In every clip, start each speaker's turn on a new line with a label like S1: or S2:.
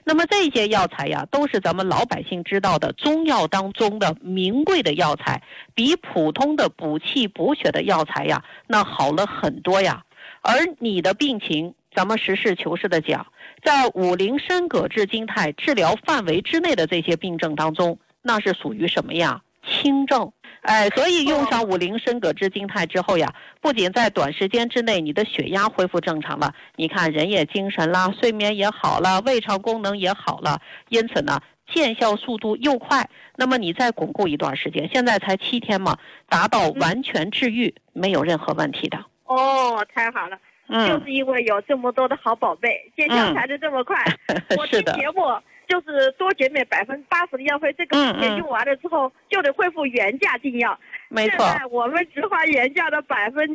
S1: 那么这些药材呀，都是咱们老百姓知道的中药当中的名贵的药材，比普通的补气补血的药材呀，那好了很多呀。而你的病情，咱们实事求是的讲，在五苓参葛炙金肽治疗范围之内的这些病症当中，那是属于什么呀？轻症。所以用上五苓参葛炙金肽之后呀，不仅在短时间之内你的血压恢复正常了，你看人也精神了，睡眠也好了，胃肠功能也好了，因此呢见效速度又快。那么你再巩固一段时间，现在才7天嘛，达到完全治愈，没有任何问题的。
S2: 太好了。就是因为有这么多的好宝贝，见效才能这么快。我听节目就是多减免80%的药费，这个钱用完了之后就得恢复原价进药。
S1: 没错，
S2: 现在我们只花原价的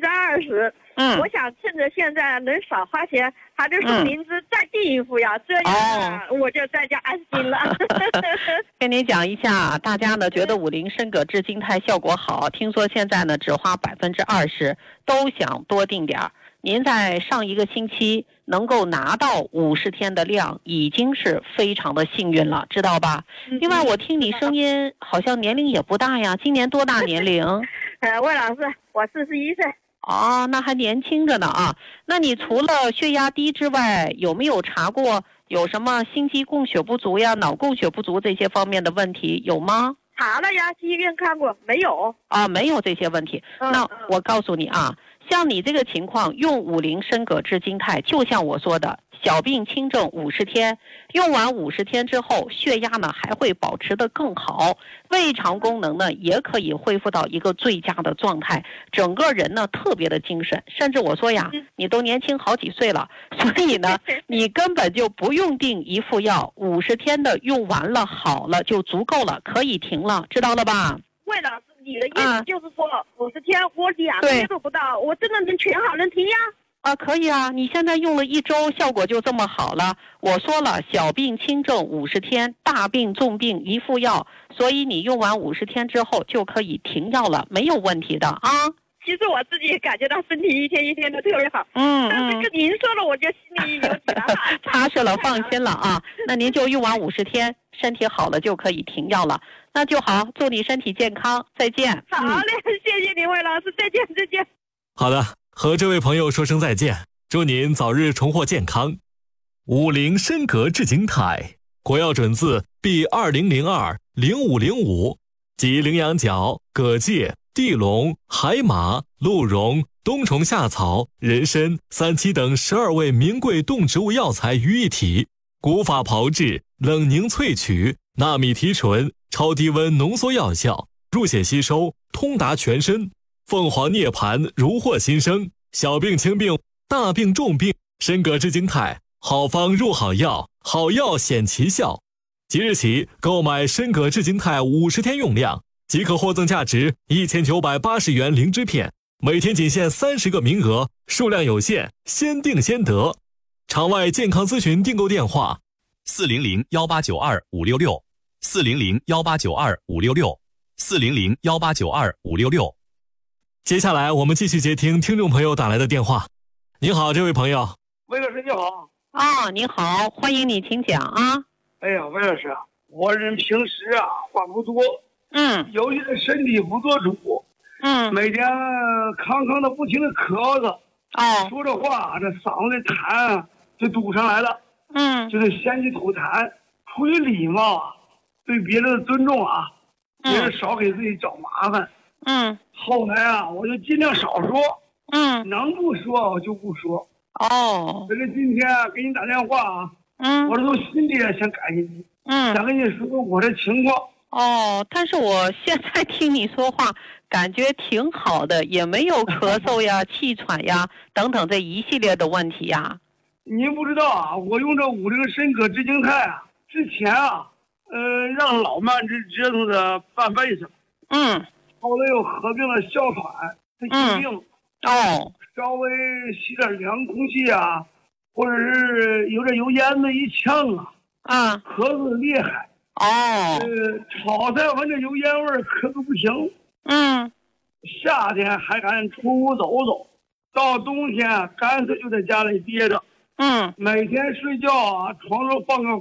S2: 20%。我想趁着现在能少花钱，还能送您再订一副药，这样我就在家安心了。
S1: 跟你讲一下，大家呢觉得五苓参葛炙金肽效果好，听说现在呢只花20%，都想多订点儿。您在上一个星期能够拿到50天的量，已经是非常的幸运了，知道吧？另外，我听你声音好像年龄也不大呀，今年多大年龄？
S2: 魏老师，我41岁。
S1: 那还年轻着呢啊。那你除了血压低之外，有没有查过有什么心肌供血不足呀、脑供血不足这些方面的问题有吗？
S2: 查了呀，去医院看过，没有。
S1: 没有这些问题。那我告诉你啊，像你这个情况，用五苓参葛炙金肽，就像我说的，小病轻症50天，用完50天之后，血压呢还会保持得更好，胃肠功能呢也可以恢复到一个最佳的状态，整个人呢特别的精神，甚至我说呀，你都年轻好几岁了，所以呢，你根本就不用订一副药，50天的用完了好了就足够了，可以停了，知道了吧？
S2: 魏老师，你的意思就是说50天我2个月都不到，我真的能全好能停呀？
S1: 可以啊，你现在用了1周，效果就这么好了。我说了，小病轻症50天，大病重病1副药，所以你用完50天之后就可以停药了，没有问题的啊。
S2: 其实我自己也感觉到身体一天一天的特别好。但是跟您说了，我就心里有底了，
S1: 踏实了，放心了啊。那您就用完50天，身体好了就可以停药了，那就好。祝你身体健康，再见。
S2: 好嘞，谢谢您，魏老师，再见，再见。
S3: 好的，和这位朋友说声再见，祝您早日重获健康。五苓参葛炙金肽，国药准字 B20020505，即羚羊角、葛芥、地龙、海马、鹿茸、冬虫夏草、人参、三七等12味名贵动植物药材于一体，古法炮制，冷凝萃取，纳米提纯，超低温浓缩药效，入血吸收，通达全身。凤凰涅槃，如获新生。小病轻病，大病重病，参葛炙金肽，好方入好药，好药显奇效。即日起购买参葛炙金肽50天用量，即可获赠价值1980元灵芝片，每天仅限30个名额，数量有限，先订先得。场外健康咨询订购电话
S4: 400-1892-566，400-1892-566，400-1892-566。
S3: 接下来我们继续接听听众朋友打来的电话。你好，这位朋友。
S5: 魏老师你好。
S1: 你好，欢迎你，请讲啊。
S5: 哎呀，魏老师啊，我人平时话不多，尤其是身体不做主，每天康康的不停的咳嗽，说着话这嗓子的痰就堵上来了，就是嫌弃吐痰，出于礼貌对别人的尊重也是少给自己找麻烦。后来我就尽量少说，能不说我就不说。这个今天给你打电话我是从心里想感谢你，想跟你说说我这情况。
S1: 但是我现在听你说话感觉挺好的，也没有咳嗽呀气喘呀等等这一系列的问题呀。
S5: 您不知道我用这五苓参葛炙金肽之前让老慢支折腾的半辈子，后来又合并了哮喘这疾病，稍微吸点凉空气或者是有点油烟子一呛咳嗽厉害，炒菜闻着油烟味咳嗽不行，夏天还敢出屋走走，到冬天干脆就在家里憋着，每天睡觉床上放个